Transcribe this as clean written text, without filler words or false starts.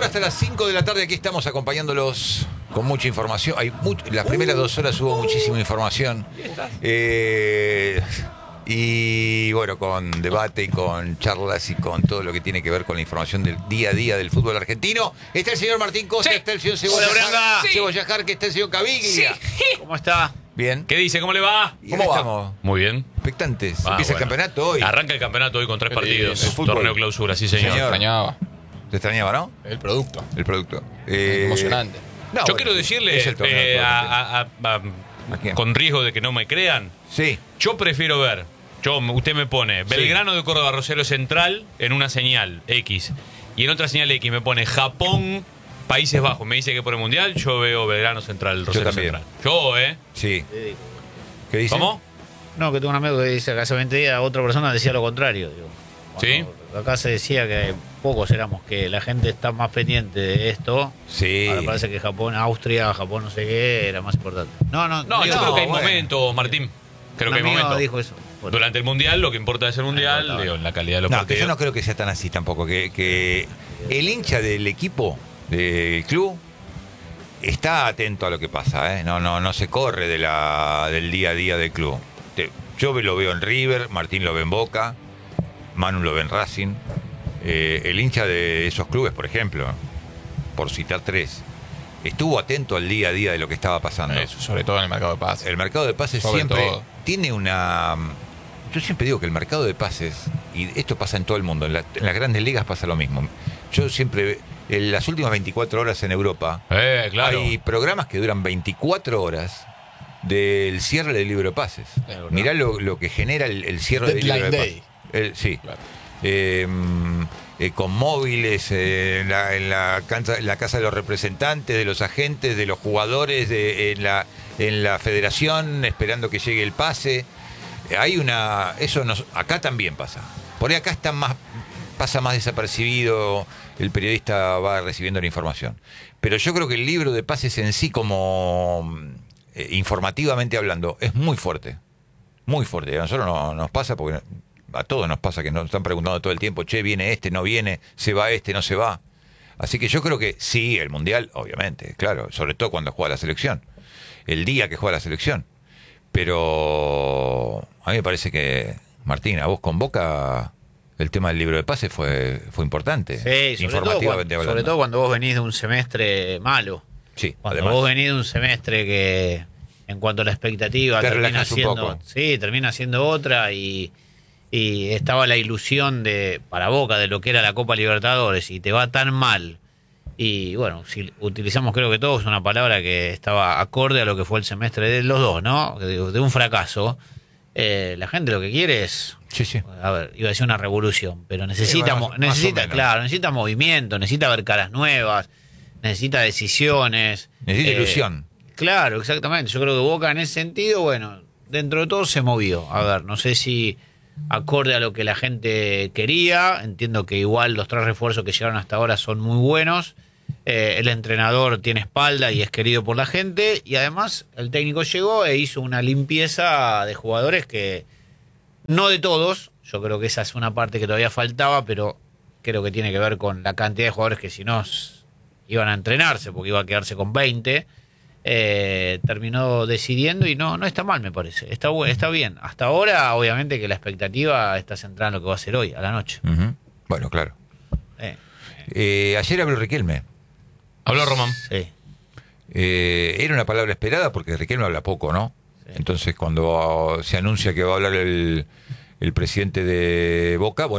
hasta las 5 de la tarde. Aquí estamos acompañándolos con mucha información. Las primeras 2 horas hubo muchísima información. Y bueno, con debate y con charlas y con todo lo que tiene que ver con la información del día a día del fútbol argentino. Está el señor Martín Costa, está el señor Cebolla Jarque, está el señor Caviglia. ¿Cómo está? Bien. ¿Qué dice? ¿Cómo le va? ¿Cómo estamos? Muy bien. Expectantes. Empieza el campeonato hoy. Arranca el campeonato hoy con 3 partidos. el fútbol. Torneo clausura, sí señor. Extrañaba. Te extrañaba, ¿no? El producto. El producto. Emocionante. No, Yo bueno, quiero decirle, es el torneo, ¿A quién? con riesgo de que no me crean, Sí. yo prefiero ver, usted me pone Belgrano de Córdoba, Rosario Central en una señal X, y en otra señal X me pone Japón, Países Bajos, me dice que por el Mundial, yo veo Belgrano Central, Rosario también. Central. Sí. ¿Qué dice? ¿Cómo? No, que tengo un amigo que dice que hace 20 días otra persona decía lo contrario. Digo. ¿Sí? Acá se decía que pocos éramos, que la gente está más pendiente de esto. Sí. Ahora parece que Japón, Austria, Japón no sé qué, era más importante. No, Yo creo que hay bueno. momentos, Martín. Creo un que hay amigo momentos. dijo eso. Bueno. Durante el Mundial, lo que importa es el Mundial, digo, en la calidad de los No, que partidos. yo no creo que sea tan así tampoco. Que el hincha del equipo, del club, está atento a lo que pasa, ¿eh? No se corre del día a día del club. Yo lo veo en River, Martín lo ve en Boca, Manu lo ve en Racing. El hincha de esos clubes, por ejemplo, por citar 3, estuvo atento al día a día de lo que estaba pasando. Eso, sobre todo en el mercado de pases. El mercado de pases Sobre siempre todo. tiene una... Yo siempre digo que el mercado de pases, y esto pasa en todo el mundo, en las grandes ligas pasa lo mismo. Yo siempre, en las últimas 24 horas en Europa, Claro. hay programas que duran 24 horas del cierre del libro de pases. Claro. Mirá lo que genera el cierre del libro de Deadline pases. Sí. Claro. Con móviles en la casa de los representantes, de los agentes, de los jugadores, en la federación, esperando que llegue el pase. Acá también pasa. Por ahí acá pasa más desapercibido, el periodista va recibiendo la información. Pero yo creo que el libro de pases en sí, como informativamente hablando, es muy fuerte. Muy fuerte. A nosotros nos pasa porque a todos nos pasa que nos están preguntando todo el tiempo, che, viene este, no viene, se va este, no se va. Así que yo creo que sí, el Mundial, obviamente, claro, sobre todo cuando juega la selección, el día que juega la selección. Pero a mí me parece que, Martín, a vos con Boca el tema del libro de pases fue importante, Sí, informativamente hablando. sobre todo cuando vos venís de un semestre malo. Sí, Cuando además. vos venís de un semestre que, en cuanto a la expectativa, Te termina relajás un siendo, poco. sí, termina siendo otra y estaba la ilusión para Boca de lo que era la Copa Libertadores y te va tan mal. Y bueno, si utilizamos, creo que todos, una palabra que estaba acorde a lo que fue el semestre de los dos, ¿no? De un fracaso. La gente lo que quiere es, Sí. a ver, iba a decir una revolución, pero necesita, más o menos. claro, necesita movimiento, necesita ver caras nuevas, necesita decisiones. Necesita ilusión. Claro, exactamente. Yo creo que Boca en ese sentido, bueno, dentro de todo se movió. A ver, no sé si acorde a lo que la gente quería. Entiendo que igual los 3 refuerzos que llegaron hasta ahora son muy buenos. El entrenador tiene espalda y es querido por la gente. Y además el técnico llegó e hizo una limpieza de jugadores que, no de todos, yo creo que esa es una parte que todavía faltaba, pero creo que tiene que ver con la cantidad de jugadores que si no iban a entrenarse, porque iba a quedarse con 20. Terminó decidiendo y no está mal, me parece. Está bien. Hasta ahora, obviamente, que la expectativa está centrada en lo que va a ser hoy, a la noche. Ujú. Bueno, claro. Ayer habló Riquelme. Habló Román. Sí. Era una palabra esperada porque Riquelme habla poco, ¿no? Sí. Entonces, cuando se anuncia que va a hablar el presidente de Boca, bueno,